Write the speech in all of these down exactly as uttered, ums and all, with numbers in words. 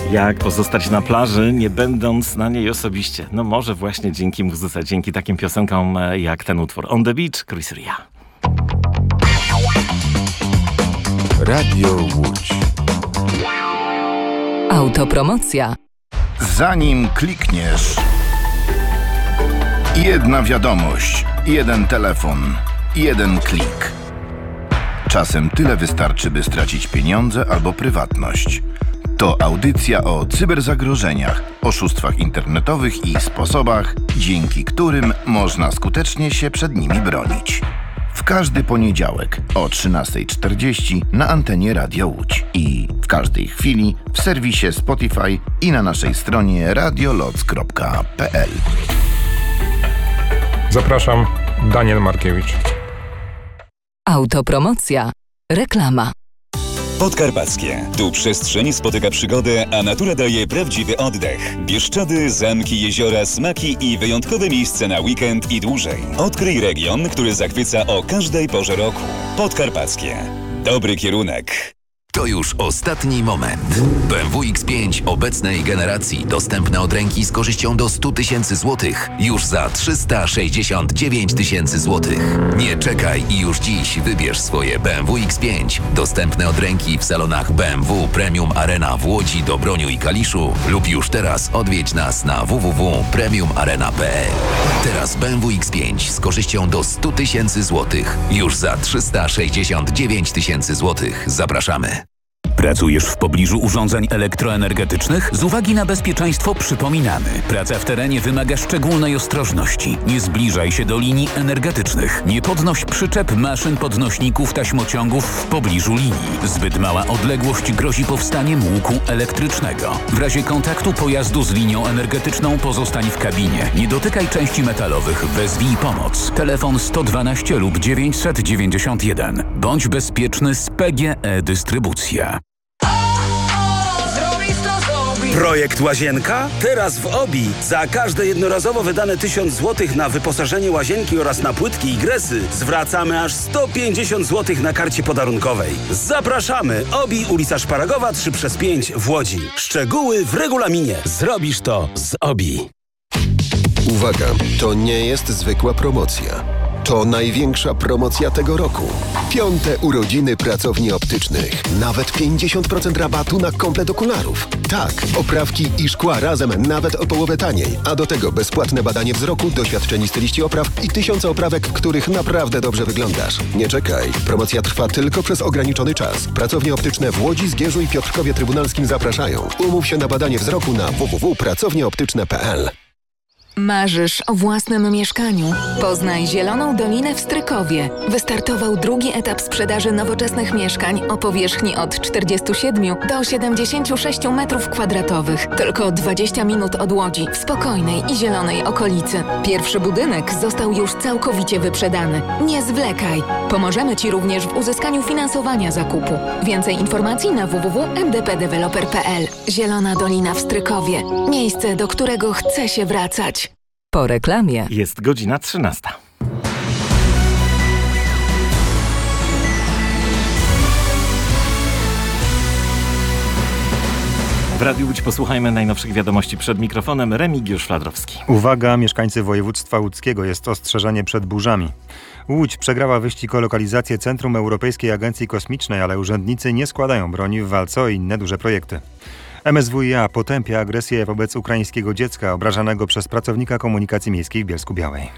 Jak pozostać na plaży, nie będąc na niej osobiście? No może właśnie dzięki muzyce, dzięki takim piosenkom jak ten utwór On the Beach, Chris Ria. Radio Łódź. Autopromocja. Zanim klikniesz, jedna wiadomość, jeden telefon, jeden klik. Czasem tyle wystarczy, by stracić pieniądze albo prywatność. To audycja o cyberzagrożeniach, oszustwach internetowych i sposobach, dzięki którym można skutecznie się przed nimi bronić. W każdy poniedziałek o trzynasta czterdzieści na antenie Radio Łódź i w każdej chwili w serwisie Spotify i na naszej stronie radioloc kropka p l. Zapraszam, Daniel Markiewicz. Autopromocja. Reklama. Podkarpackie. Tu przestrzeń spotyka przygodę, a natura daje prawdziwy oddech. Bieszczady, zamki, jeziora, smaki i wyjątkowe miejsce na weekend i dłużej. Odkryj region, który zachwyca o każdej porze roku. Podkarpackie. Dobry kierunek. To już ostatni moment. B M W X pięć obecnej generacji dostępne od ręki z korzyścią do sto tysięcy złotych już za trzysta sześćdziesiąt dziewięć tysięcy złotych. Nie czekaj i już dziś wybierz swoje B M W X pięć dostępne od ręki w salonach B M W Premium Arena w Łodzi, Dobroniu i Kaliszu lub już teraz odwiedź nas na w w w kropka premium arena kropka p l. Teraz B M W X pięć z korzyścią do sto tysięcy złotych już za trzysta sześćdziesiąt dziewięć tysięcy złotych. Zapraszamy. Pracujesz w pobliżu urządzeń elektroenergetycznych? Z uwagi na bezpieczeństwo przypominamy. Praca w terenie wymaga szczególnej ostrożności. Nie zbliżaj się do linii energetycznych. Nie podnoś przyczep, maszyn, podnośników, taśmociągów w pobliżu linii. Zbyt mała odległość grozi powstaniem łuku elektrycznego. W razie kontaktu pojazdu z linią energetyczną pozostań w kabinie. Nie dotykaj części metalowych. Wezwij pomoc. Telefon sto dwanaście lub dziewięćset dziewięćdziesiąt jeden. Bądź bezpieczny z P G E Dystrybucja. Projekt Łazienka? Teraz w Obi. Za każde jednorazowo wydane tysiąc złotych na wyposażenie łazienki oraz na płytki i gresy zwracamy aż sto pięćdziesiąt złotych na karcie podarunkowej. Zapraszamy! Obi, ulica Szparagowa trzy przez pięć w Łodzi. Szczegóły w regulaminie. Zrobisz to z Obi. Uwaga, to nie jest zwykła promocja. To największa promocja tego roku. Piąte urodziny pracowni optycznych. Nawet pięćdziesiąt procent rabatu na komplet okularów. Tak, oprawki i szkła razem nawet o połowę taniej. A do tego bezpłatne badanie wzroku, doświadczeni styliści opraw i tysiące oprawek, w których naprawdę dobrze wyglądasz. Nie czekaj. Promocja trwa tylko przez ograniczony czas. Pracownie optyczne w Łodzi, Zgierzu i Piotrkowie Trybunalskim zapraszają. Umów się na badanie wzroku na w w w kropka pracownie optyczne kropka p l. Marzysz o własnym mieszkaniu? Poznaj Zieloną Dolinę w Strykowie. Wystartował drugi etap sprzedaży nowoczesnych mieszkań o powierzchni od czterdziestu siedmiu do siedemdziesięciu sześciu metrów kwadratowych. Tylko dwadzieścia minut od Łodzi, w spokojnej i zielonej okolicy. Pierwszy budynek został już całkowicie wyprzedany. Nie zwlekaj. Pomożemy Ci również w uzyskaniu finansowania zakupu. Więcej informacji na w w w kropka m d p developer kropka p l. Zielona Dolina w Strykowie. Miejsce, do którego chce się wracać. Po reklamie jest godzina trzynasta. W Radiu Łódź posłuchajmy najnowszych wiadomości przed mikrofonem. Remigiusz Fladrowski. Uwaga, mieszkańcy województwa łódzkiego, jest ostrzeżenie przed burzami. Łódź przegrała wyścig o lokalizację Centrum Europejskiej Agencji Kosmicznej, ale urzędnicy nie składają broni w walce o inne duże projekty. M S W i a potępia agresję wobec ukraińskiego dziecka obrażanego przez pracownika komunikacji miejskiej w Bielsku-Białej.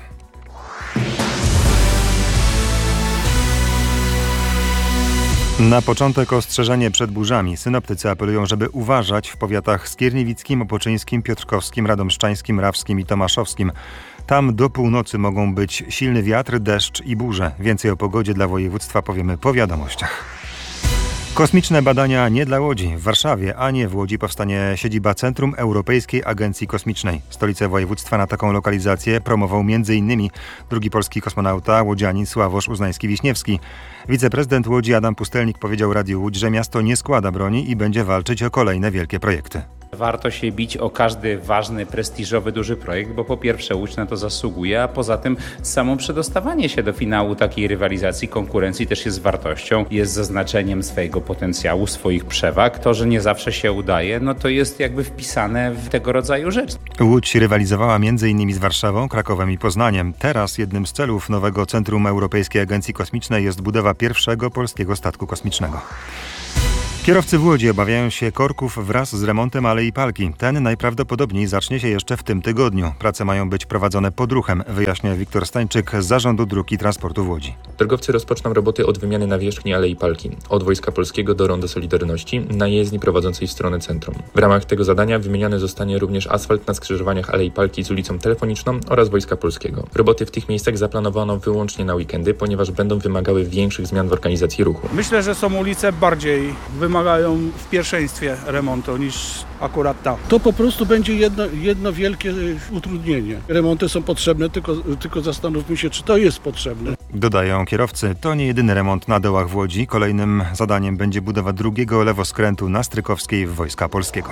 Na początek ostrzeżenie przed burzami. Synoptycy apelują, żeby uważać w powiatach skierniewickim, opoczyńskim, piotrkowskim, radomszczańskim, rawskim i tomaszowskim. Tam do północy mogą być silny wiatr, deszcz i burze. Więcej o pogodzie dla województwa powiemy po wiadomościach. Kosmiczne badania nie dla Łodzi. W Warszawie, a nie w Łodzi powstanie siedziba Centrum Europejskiej Agencji Kosmicznej. Stolicę województwa na taką lokalizację promował między innymi drugi polski kosmonauta, łodzianin Sławosz Uznański-Wiśniewski. Wiceprezydent Łodzi Adam Pustelnik powiedział Radiu Łódź, że miasto nie składa broni i będzie walczyć o kolejne wielkie projekty. Warto się bić o każdy ważny, prestiżowy, duży projekt, bo po pierwsze Łódź na to zasługuje, a poza tym samo przedostawanie się do finału takiej rywalizacji, konkurencji też jest wartością, jest zaznaczeniem swojego potencjału, swoich przewag. To, że nie zawsze się udaje, no to jest jakby wpisane w tego rodzaju rzecz. Łódź rywalizowała między innymi z Warszawą, Krakowem i Poznaniem. Teraz jednym z celów nowego Centrum Europejskiej Agencji Kosmicznej jest budowa pierwszego polskiego statku kosmicznego. Kierowcy w Łodzi obawiają się korków wraz z remontem Alei Palki. Ten najprawdopodobniej zacznie się jeszcze w tym tygodniu. Prace mają być prowadzone pod ruchem, wyjaśnia Wiktor Stańczyk z Zarządu Dróg i Transportu w Łodzi. Drogowcy rozpoczną roboty od wymiany nawierzchni Alei Palki, od Wojska Polskiego do Rondo Solidarności na jezdni prowadzącej w stronę centrum. W ramach tego zadania wymieniany zostanie również asfalt na skrzyżowaniach Alei Palki z ulicą Telefoniczną oraz Wojska Polskiego. Roboty w tych miejscach zaplanowano wyłącznie na weekendy, ponieważ będą wymagały większych zmian w organizacji ruchu. Myślę, że są ulice bardziej wymagają w pierwszeństwie remontu niż akurat ta. To po prostu będzie jedno, jedno wielkie utrudnienie. Remonty są potrzebne, tylko, tylko zastanówmy się, czy to jest potrzebne. Dodają kierowcy, to nie jedyny remont na dołach w Łodzi. Kolejnym zadaniem będzie budowa drugiego lewoskrętu na Strykowskiej w Wojska Polskiego.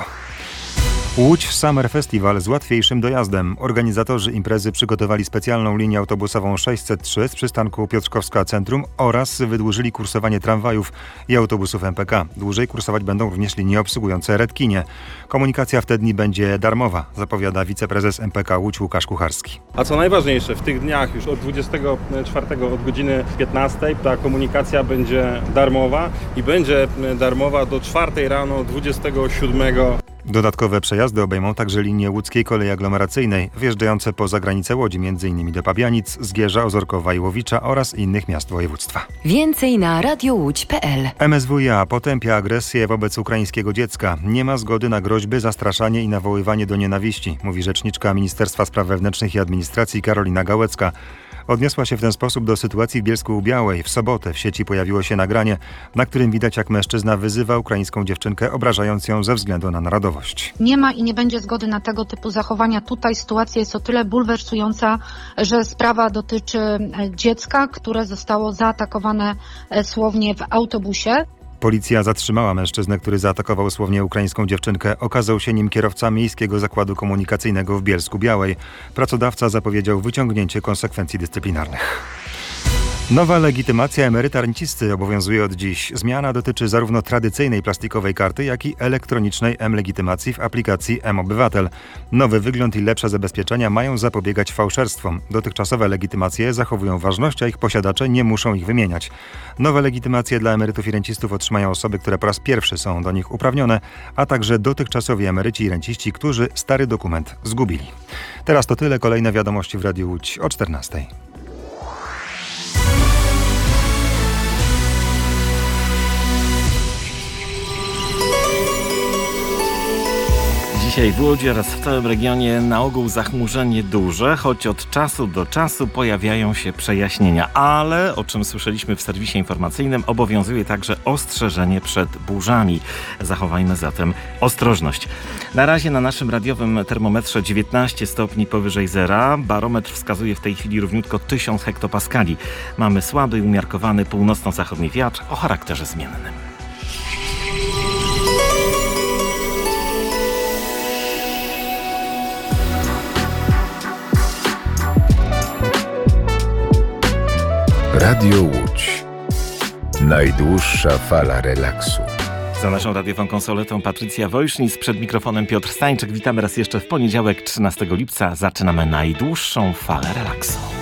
Łódź Summer Festival z łatwiejszym dojazdem. Organizatorzy imprezy przygotowali specjalną linię autobusową sześćset trzy z przystanku Piotrkowska Centrum oraz wydłużyli kursowanie tramwajów i autobusów M P K. Dłużej kursować będą również linie obsługujące Redkinie. Komunikacja w te dni będzie darmowa, zapowiada wiceprezes M P K Łódź Łukasz Kucharski. A co najważniejsze, w tych dniach już od dwudziestego czwartego od godziny piętnastej ta komunikacja będzie darmowa i będzie darmowa do czwartej rano dwudziestego siódmego. Dodatkowe przejazdy obejmą także linie łódzkiej kolei aglomeracyjnej, wjeżdżające poza granicę Łodzi, m.in. do Pabianic, Zgierza, Ozorkowa i Łowicza oraz innych miast województwa. Więcej na radio łódź kropka pe el. M S W iA potępia agresję wobec ukraińskiego dziecka. Nie ma zgody na groźby, zastraszanie i nawoływanie do nienawiści, mówi rzeczniczka Ministerstwa Spraw Wewnętrznych i Administracji Karolina Gałecka. Odniosła się w ten sposób do sytuacji w Bielsku-Białej. W sobotę w sieci pojawiło się nagranie, na którym widać, jak mężczyzna wyzywa ukraińską dziewczynkę, obrażając ją ze względu na narodowość. Nie ma i nie będzie zgody na tego typu zachowania. Tutaj sytuacja jest o tyle bulwersująca, że sprawa dotyczy dziecka, które zostało zaatakowane słownie w autobusie. Policja zatrzymała mężczyznę, który zaatakował słownie ukraińską dziewczynkę. Okazał się nim kierowca Miejskiego Zakładu Komunikacyjnego w Bielsku-Białej. Pracodawca zapowiedział wyciągnięcie konsekwencji dyscyplinarnych. Nowa legitymacja emeryta rencisty obowiązuje od dziś. Zmiana dotyczy zarówno tradycyjnej plastikowej karty, jak i elektronicznej M-legitymacji w aplikacji M-Obywatel. Nowy wygląd i lepsze zabezpieczenia mają zapobiegać fałszerstwom. Dotychczasowe legitymacje zachowują ważność, a ich posiadacze nie muszą ich wymieniać. Nowe legitymacje dla emerytów i rencistów otrzymają osoby, które po raz pierwszy są do nich uprawnione, a także dotychczasowi emeryci i renciści, którzy stary dokument zgubili. Teraz to tyle. Kolejne wiadomości w Radiu Łódź o czternastej. Dzisiaj w Łodzi oraz w całym regionie na ogół zachmurzenie duże, choć od czasu do czasu pojawiają się przejaśnienia. Ale, o czym słyszeliśmy w serwisie informacyjnym, obowiązuje także ostrzeżenie przed burzami. Zachowajmy zatem ostrożność. Na razie na naszym radiowym termometrze dziewiętnaście stopni powyżej zera. Barometr wskazuje w tej chwili równiutko tysiąc hektopaskali. Mamy słaby, umiarkowany północno-zachodni wiatr o charakterze zmiennym. Radio Łódź. Najdłuższa fala relaksu. Za naszą radiową konsoletą Patrycja Wojsznis, przed mikrofonem Piotr Stańczyk. Witamy raz jeszcze w poniedziałek, trzynastego lipca. Zaczynamy najdłuższą falę relaksu.